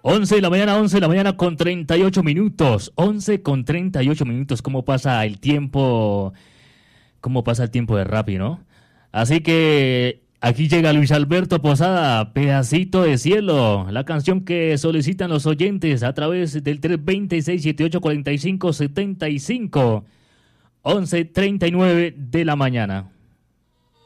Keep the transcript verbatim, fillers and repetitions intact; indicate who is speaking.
Speaker 1: once de la mañana, once de la mañana con treinta y ocho minutos. once con treinta y ocho minutos. ¿Cómo pasa el tiempo? ¿Cómo pasa el tiempo de Rappi, no? Así que aquí llega Luis Alberto Posada, Pedacito de Cielo, la canción que solicitan los oyentes a través del tres dos cero, seis siete ocho, cuatro cinco siete cinco. once treinta y nueve de la mañana.